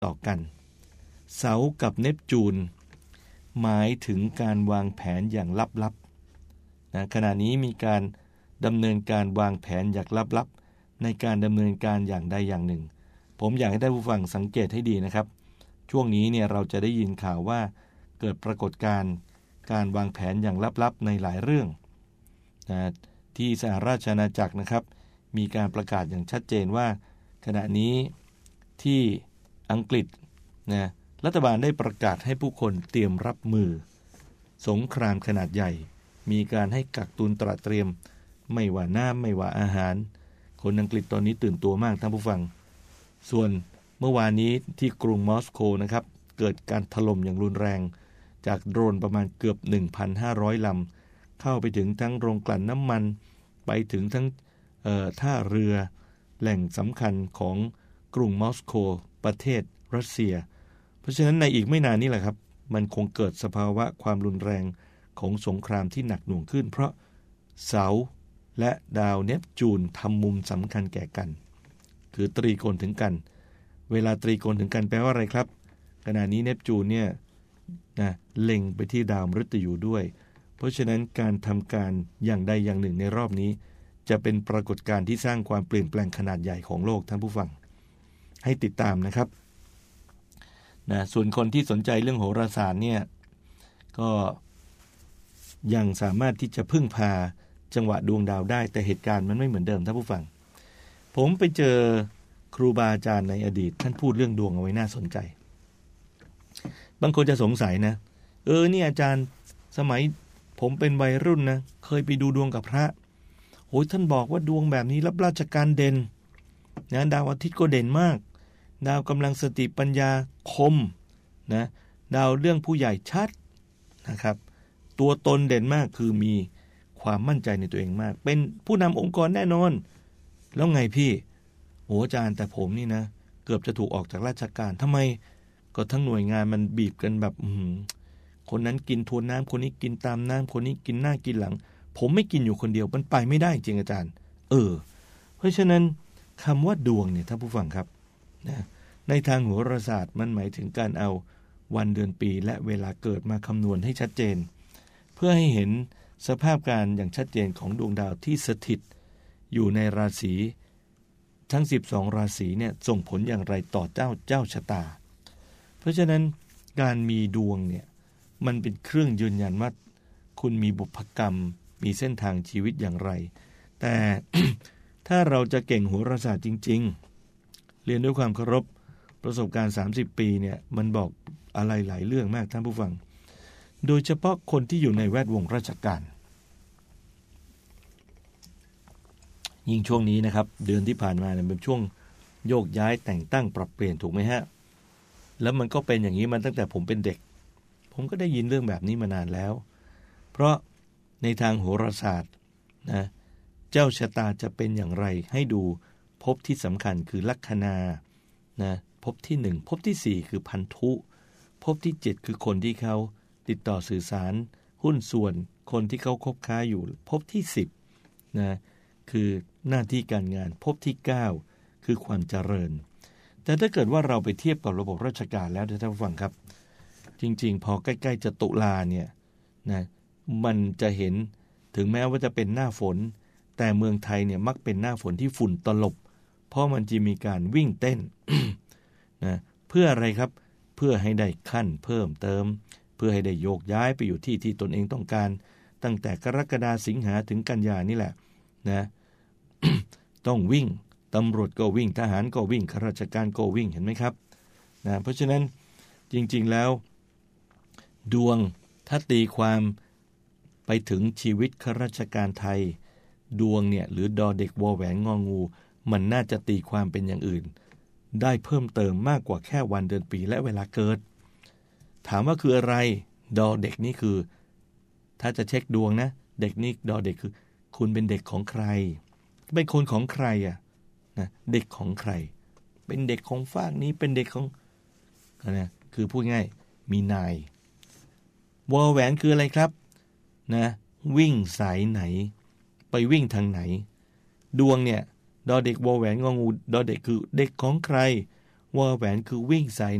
ต่อกันเสาร์กับเนปจูนหมายถึงการวางแผนอย่างลับๆนะขณะนี้มีการดำเนินการวางแผนอย่างลับๆในการดำเนินการอย่างใดอย่างหนึ่งผมอยากให้ท่านผู้ฟังสังเกตให้ดีนะครับช่วงนี้เนี่ยเราจะได้ยินข่าวว่าเกิดปรากฏการณ์การวางแผนอย่างลับๆในหลายเรื่องนะที่สหราชอาณาจักรนะครับมีการประกาศอย่างชัดเจนว่าขณะนี้ที่อังกฤษนะรัฐบาลได้ประกาศให้ผู้คนเตรียมรับมือสงครามขนาดใหญ่มีการให้กักตุนตระเตรียมไม่ว่าน้ำไม่ว่าอาหารคนอังกฤษตอนนี้ตื่นตัวมากท่านผู้ฟังส่วนเมื่อวานนี้ที่กรุงมอสโกนะครับเกิดการถล่มอย่างรุนแรงจากโดรนประมาณเกือบ 1,500 ลำเข้าไปถึงทั้งโรงกลั่นน้ำมันไปถึงทั้งท่าเรือแหล่งสำคัญของกรุงมอสโกประเทศรัสเซียเพราะฉะนั้นในอีกไม่นานนี้แหละครับมันคงเกิดสภาวะความรุนแรงของสงครามที่หนักหน่วงขึ้นเพราะเสาร์และดาวเนปจูนทำมุมสำคัญแก่กันคือตรีโกณถึงกันเวลาตรีโกณถึงกันแปลว่าอะไรครับขณะนี้เนปจูนเนี่ยนะเล็งไปที่ดาวมฤตยูด้วยเพราะฉะนั้นการทำการอย่างใดอย่างหนึ่งในรอบนี้จะเป็นปรากฏการณ์ที่สร้างความเปลี่ยนแปลงขนาดใหญ่ของโลกท่านผู้ฟังให้ติดตามนะครับนะส่วนคนที่สนใจเรื่องโหราศาสตร์เนี่ยก็ยังสามารถที่จะพึ่งพาจังหวะดวงดาวได้แต่เหตุการณ์มันไม่เหมือนเดิมท่านผู้ฟังผมไปเจอครูบาอาจารย์ในอดีตท่านพูดเรื่องดวงเอาไว้น่าสนใจบางคนจะสงสัยนะนี่อาจารย์สมัยผมเป็นวัยรุ่นนะเคยไปดูดวงกับพระโอ้ยท่านบอกว่าดวงแบบนี้รับราชการเด่นนะดาวอาทิตย์ก็เด่นมากดาวกำลังสติปัญญาคมนะดาวเรื่องผู้ใหญ่ชัดนะครับตัวตนเด่นมากคือมีความมั่นใจในตัวเองมากเป็นผู้นำองค์กรแน่นอนแล้วไงพี่โอ้อาจารย์แต่ผมนี่นะเกือบจะถูกออกจากราชการทำไมก็ทั้งหน่วยงานมันบีบกันแบบคนนั้นกินทวนน้ำคนนี้กินตามน้ำคนนี้กินหน้ากินหลังผมไม่กินอยู่คนเดียวมันไปไม่ได้จริงอาจารย์เพราะฉะนั้นคำว่าดวงเนี่ยท่านผู้ฟังครับนะในทางโหราศาสตร์มันหมายถึงการเอาวันเดือนปีและเวลาเกิดมาคำนวณให้ชัดเจนเพื่อให้เห็นสภาพการอย่างชัดเจนของดวงดาวที่สถิตอยู่ในราศีทั้ง12ราศีเนี่ยส่งผลอย่างไรต่อเจ้าชะตาเพราะฉะนั้นการมีดวงเนี่ยมันเป็นเครื่องยืนยันว่าคุณมีบุพกรรมมีเส้นทางชีวิตอย่างไรแต่ ถ้าเราจะเก่งโหราศาสตร์จริงๆเรียนด้วยความเคารพประสบการณ์30ปีเนี่ยมันบอกอะไรหลายเรื่องมากท่านผู้ฟังโดยเฉพาะคนที่อยู่ในแวดวงราชการยิ่งช่วงนี้นะครับเดือนที่ผ่านมาเนี่ยเป็นช่วงโยกย้ายแต่งตั้งปรับเปลี่ยนถูกไหมฮะแล้วมันก็เป็นอย่างนี้มาตั้งแต่ผมเป็นเด็กผมก็ได้ยินเรื่องแบบนี้มานานแล้วเพราะในทางโหราศาสตร์นะเจ้าชะตาจะเป็นอย่างไรให้ดูภพที่สำคัญคือลัคนานะภพที่1ภพที่4คือพันธุภพที่7คือคนที่เขาติดต่อสื่อสารหุ้นส่วนคนที่เขาคบค้าอยู่ภพที่10นะคือหน้าที่การงานภพที่9คือความเจริญแต่ถ้าเกิดว่าเราไปเทียบกับระบบราชการแล้วท่านผู้ฟังครับจริงๆพอใกล้ๆจะตุลาเนี่ยนะมันจะเห็นถึงแม้ว่าจะเป็นหน้าฝนแต่เมืองไทยเนี่ยมักเป็นหน้าฝนที่ฝุ่นตลบเพราะมันจะมีการวิ่งเต้น นะเพื่ออะไรครับเพื่อให้ได้ขั้นเพิ่มเติมเพื่อให้ได้โยกย้ายไปอยู่ที่ตนเองต้องการตั้งแต่กรกฎาสิงหาถึงกันยานี่แหละนะ ต้องวิ่งตำรวจก็วิ่งทหารก็วิ่งข้าราชการก็วิ่งเห็นไหมครับนะเพราะฉะนั้นจริงๆแล้วดวงถ้าตีความไปถึงชีวิตข้าราชการไทยดวงเนี่ยหรือดอเด็กวอแหวนงองูมันน่าจะตีความเป็นอย่างอื่นได้เพิ่มเติมมากกว่าแค่วันเดือนปีและเวลาเกิดถามว่าคืออะไรดอเด็กนี่คือถ้าจะเช็คดวงนะเด็กนี่ดอเด็กคือคุณเป็นเด็กของใครเป็นคนของใครอ่ะนะเด็กของใครเป็นเด็กของฝากนี้เป็นเด็กของนะคือพูดง่ายมีนายวอแหวนคืออะไรครับนะวิ่งสายไหนไปวิ่งทางไหนดวงเนี่ยดอเด็กวอแหวนงองูดอเด็กคือเด็กของใครวอแหวนคือวิ่งใส่